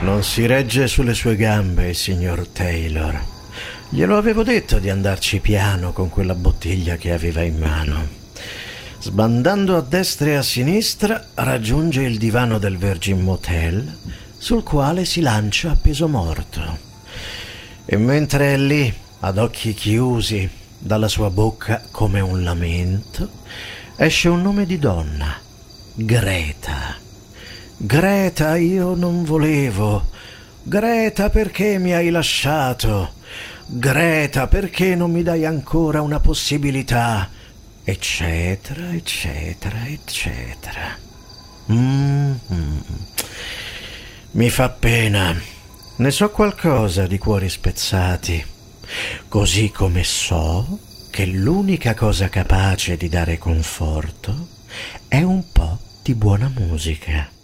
Non si regge sulle sue gambe il signor Taylor. Glielo avevo detto di andarci piano con quella bottiglia che aveva in mano. Sbandando a destra e a sinistra, raggiunge il divano del Virgin Motel, sul quale si lancia a peso morto. E mentre è lì, ad occhi chiusi, dalla sua bocca come un lamento, esce un nome di donna: Greta. Greta, io non volevo. Greta, perché mi hai lasciato? Greta, perché non mi dai ancora una possibilità? Eccetera, eccetera, eccetera. Mi fa pena. Ne so qualcosa di cuori spezzati. Così come so che l'unica cosa capace di dare conforto è un po' di buona musica.